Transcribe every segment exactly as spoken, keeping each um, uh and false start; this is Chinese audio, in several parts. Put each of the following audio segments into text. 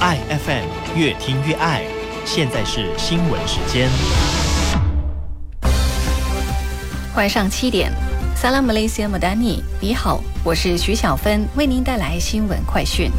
爱 F M 越听越爱。现在是新闻时间。 晚上七点，萨拉马雷西亚马丹尼，你好，我是徐小芬，为您带来新闻快讯。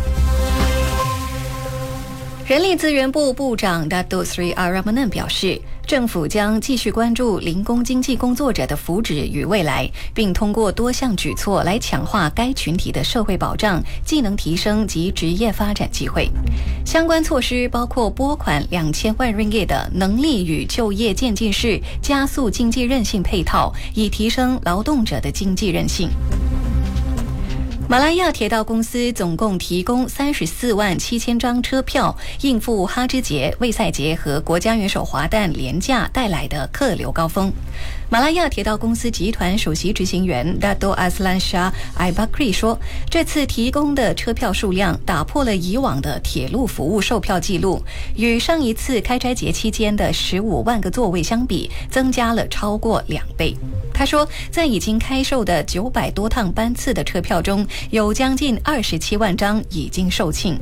人力资源部部长 Datuk Sri Aramanan 表示，政府将继续关注零工经济工作者的福祉与未来，并通过多项举措来强化该群体的社会保障、技能提升及职业发展机会。相关措施包括拨款两千万 ringgit 的能力与就业渐进式加速经济韧性配套，以提升劳动者的经济韧性。马来亚铁道公司总共提供三十四万七千张车票，应付哈芝节、卫赛节和国家元首华诞连假带来的客流高峰。马来亚铁道公司集团首席执行员 Dato' Azlan Shah Aibakri 说，这次提供的车票数量打破了以往的铁路服务售票记录，与上一次开斋节期间的十五万个座位相比，增加了超过两倍。他说，在已经开售的九百多趟班次的车票中，有将近二十七万张已经售罄。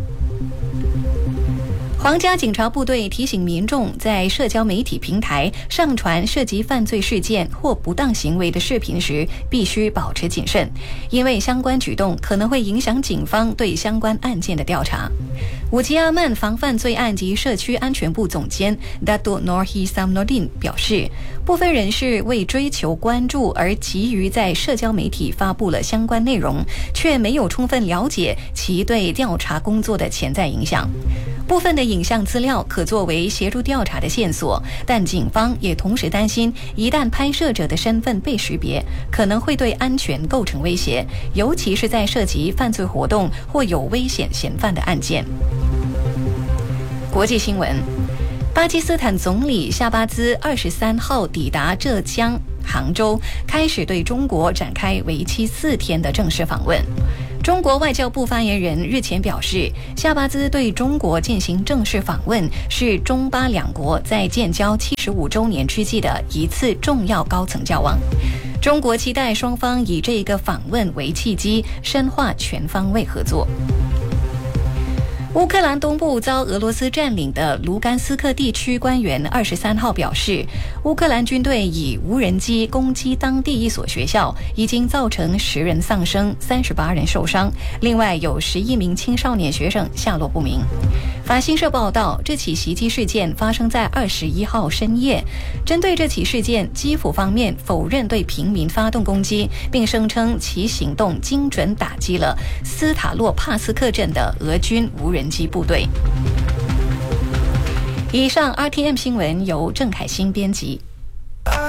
皇家警察部队提醒民众，在社交媒体平台上传涉及犯罪事件或不当行为的视频时，必须保持谨慎，因为相关举动可能会影响警方对相关案件的调查。五吉阿曼防范罪案及社区安全部总监 Datuk Norhi Samnodin 表示，部分人士为追求关注而急于在社交媒体发布了相关内容，却没有充分了解其对调查工作的潜在影响。部分的影像资料可作为协助调查的线索，但警方也同时担心，一旦拍摄者的身份被识别，可能会对安全构成威胁，尤其是在涉及犯罪活动或有危险嫌犯的案件。国际新闻，巴基斯坦总理夏巴兹二十三号抵达浙江杭州，开始对中国展开为期四天的正式访问。中国外交部发言人日前表示，夏巴兹对中国进行正式访问，是中巴两国在建交七十五周年之际的一次重要高层交往。中国期待双方以这个访问为契机，深化全方位合作。乌克兰东部遭俄罗斯占领的卢甘斯克地区官员二十三号表示，乌克兰军队以无人机攻击当地一所学校，已经造成十人丧生，三十八人受伤，另外有十一名青少年学生下落不明。法新社报道，这起袭击事件发生在二十一号深夜。针对这起事件，基辅方面否认对平民发动攻击，并声称其行动精准打击了斯塔洛帕斯克镇的俄军无人机部队。以上 R T M 新闻由郑凯欣编辑。